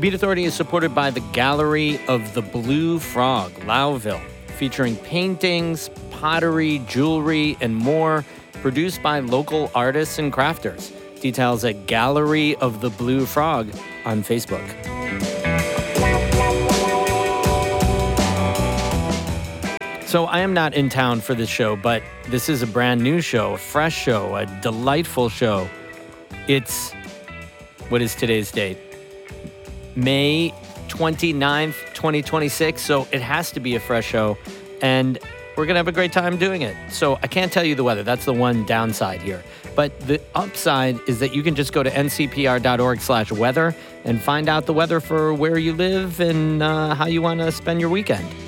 Beat Authority is supported by the Gallery of the Blue Frog, Lowville, featuring paintings, pottery, jewelry, and more, produced by local artists and crafters. Details at Gallery of the Blue Frog on Facebook. So I am not in town for this show, but this is a brand new show, a fresh show, a delightful show. It's, what is today's date? May 29th, 2026. So it has to be a fresh show, and we're going to have a great time doing it. So I can't tell you the weather. That's the one downside here. But the upside is that you can just go to ncpr.org/weather and find out the weather for where you live and how you want to spend your weekend.